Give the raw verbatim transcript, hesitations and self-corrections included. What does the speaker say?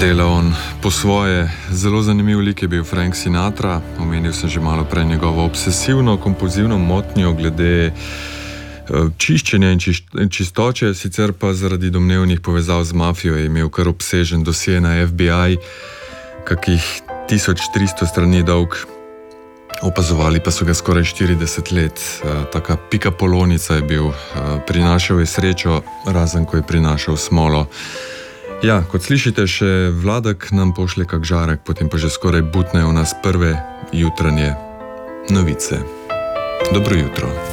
dela on po svoje. Zelo zanimiv lik je bil Frank Sinatra. Omenil sem že malo prej njegovo obsesivno, kompulzivno motnjo glede čiščenja in čistoče, sicer pa zaradi domnevnih povezav z mafijo je imel kar obsežen dosje na F B I, kakih tisoč tristo strani dolg. Opazovali pa so ga skoraj štirideset let. Taka pikapolonica je bil. Prinašal je srečo, razen ko je prinašal smolo. Ja, kot slišite, še Vladek nam pošlje kak žarek, potem pa že skoraj butnejo nas prve jutranje novice. Dobro jutro.